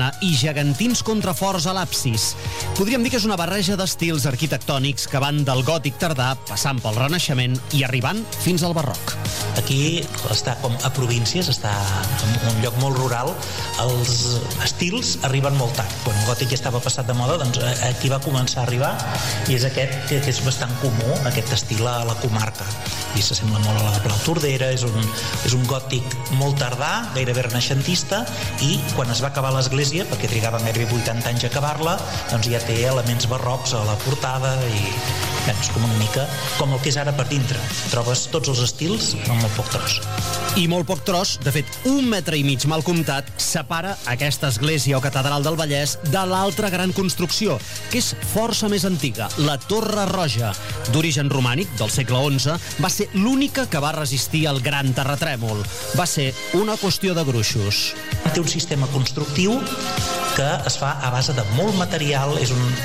façana i gegantins contraforts a l'absis. Podríem dir que és una barreja d'estils arquitectònics que van del gòtic tardà, passant pel Renaixement i arribant fins al barroc. Aquí està com a províncies, està en un lloc molt rural, els estils arriben molt tard. Quan el gòtic ja estava passat de moda, doncs aquí va començar a arribar, i és aquest que és bastant comú, aquest estil a la comarca. I s'assembla molt a la Plau Tordera, és un gòtic molt tardà, gairebé renaixentista, i quan es va acabar l'església, perquè trigava gairebé 80 anys a acabar-la, doncs ja té elements barrocs a la portada, i és com una mica com el que és ara per dintre. Trobes tots els estils amb molt poc tros. I molt poc tros, de fet, 1,5 metres mal comptat, separa aquesta església o catedral del Vallès de l'altra gran construcció, que és força més antiga, la Torre Roja. D'origen romànic, del segle XI, va ser l'única que va resistir al gran terratrèmol. Va ser una qüestió de gruixos. Té un sistema constructiu que es fa a base de molt material,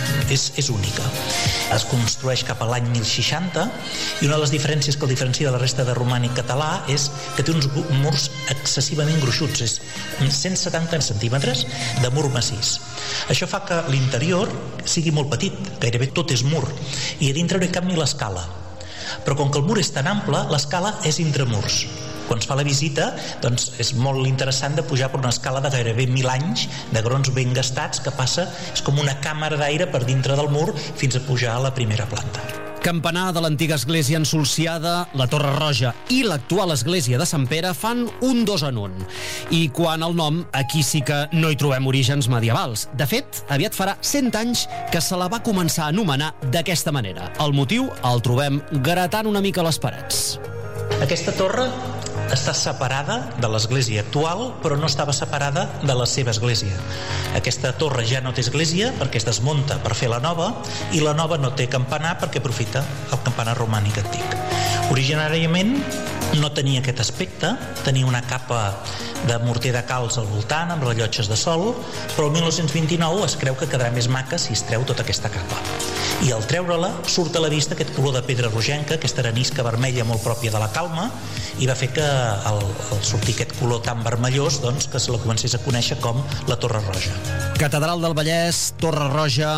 és única. Es construeix cap a l'any 1060, i una de les diferències que el diferencia de la resta de romànic català és que té uns murs excessivament gruixuts, és 170 centímetres de mur massís. Això fa que l'interior sigui molt petit, gairebé tot és mur, i a dintre no hi cap ni l'escala. Però com que el mur és tan ample, l'escala és entre murs. Quan es fa la visita, doncs és molt interessant de pujar per una escala de gairebé 1.000 anys, de grons ben gastats, que passa, és com una càmera d'aire per dintre del mur fins a pujar a la primera planta. Campanar de l'antiga església ensolsiada, la Torre Roja i l'actual església de Sant Pere fan un dos en un. I quant al nom, aquí sí que no hi trobem orígens medievals. De fet, aviat farà 100 anys que se la va començar a anomenar d'aquesta manera. El motiu el trobem gratant una mica les parets. Aquesta torre està separada de l'església actual, però no estava separada de la seva església. Aquesta torre ja no té església perquè es desmunta per fer la nova, i la nova no té campanar perquè aprofita el campanar romànic antic. Originàriament no tenia aquest aspecte, tenia una capa de morter de calç al voltant amb rellotges de sol, però el 1929 es creu que quedarà més maca si es treu tota aquesta capa. I al treure-la surt a la vista aquest color de pedra rogenca, aquesta arenisca vermella molt pròpia de la Calma, i va fer que al sortir aquest color tan vermellós, doncs, que se la comencés a conèixer com la Torre Roja. Catedral del Vallès, Torre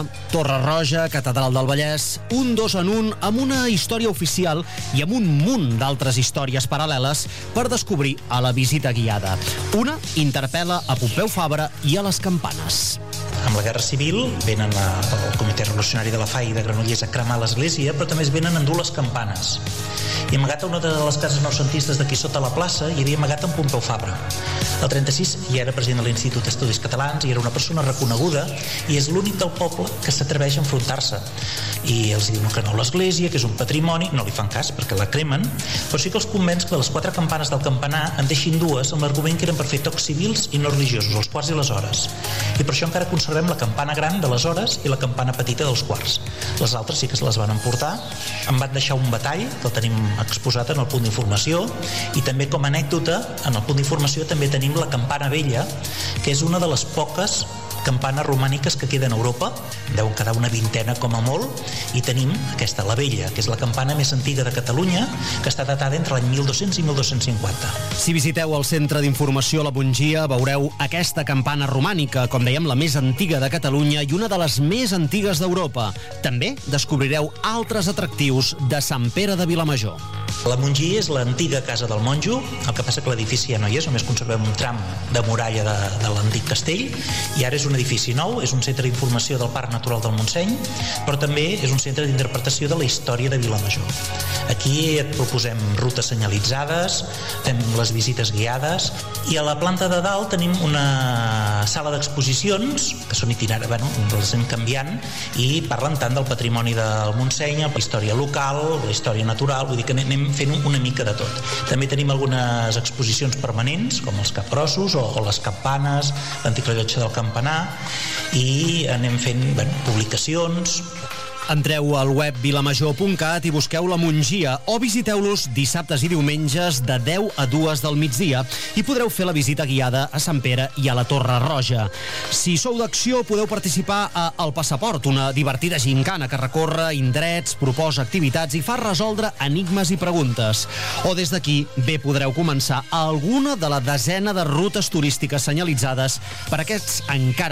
Roja, Catedral del Vallès, un dos en un, amb una història oficial i amb un munt d'altres històries paral·leles per descobrir a la visita guiada. Una interpel·la a Pompeu Fabra i a les campanes. Amb la Guerra Civil venen el Comitè Revolucionari de la FAI de Granollers a cremar l'església, però també es venen a endur les campanes. I amagat a una de les cases noucentistes d'aquí sota la plaça hi havia amagat en Pompeu Fabra. El 36 ja era president de l'Institut d'Estudis Catalans i era una persona reconeguda, i és l'únic del poble que s'atreveix a enfrontar-se. I els diuen que no l'església, que és un patrimoni, no li fan cas perquè la cremen, però sí que els convenç que les 4 campanes del campanar en deixin 2 amb l'argument que eren per fer tocs civils i no religiosos, els quarts i les hores. I per això encara conservem la campana gran de les hores i la campana petita dels quarts. Les altres sí que se les van emportar. Em van deixar un batall, que el tenim exposat en el punt d'informació, i també com a anècdota, en el punt d'informació també tenim la campana vella, que és una de les poques campanes romàniques que queden a Europa, deuen quedar una 20 com a molt, i tenim aquesta, la vella, que és la campana més antiga de Catalunya, que està datada entre l'any 1200 i 1250. Si visiteu el Centre d'Informació La Bongia, veureu aquesta campana romànica, com dèiem, la més antiga de Catalunya i una de les més antigues d'Europa. També descobrireu altres atractius de Sant Pere de Vilamajor. La Mongia és l'antiga casa del monjo, el que passa que l'edifici ja no hi és, només conservem un tram de muralla de l'antic castell, i ara és un edifici nou, és un centre d'informació del Parc Natural del Montseny, però també és un centre d'interpretació de la història de Vilamajor. Aquí et proposem rutes senyalitzades, fem les visites guiades, i a la planta de dalt tenim una sala d'exposicions, que són itinerants, les anem canviant, i parlen tant del patrimoni del Montseny, la història local, la història natural, vull dir que anem fent una mica de tot. També tenim algunes exposicions permanents, com els capgrossos o les campanes, l'antic rellotge del campanar, i anem fent publicacions. Entreu al web vilamajor.cat i busqueu La Mongia, o visiteu-los dissabtes i diumenges de 10 a 2 del migdia i podreu fer la visita guiada a Sant Pere i a la Torre Roja. Si sou d'acció, podeu participar a El Passaport, una divertida gincana que recorre indrets, proposa activitats i fa resoldre enigmes i preguntes. O des d'aquí bé podreu començar alguna de la desena de rutes turístiques senyalitzades per aquests encara